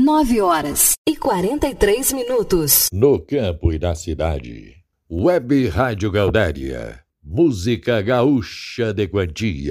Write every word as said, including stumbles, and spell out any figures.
nove horas e quarenta e três minutos. No campo e na cidade. Web Rádio Gaudéria. Música gaúcha de quantia.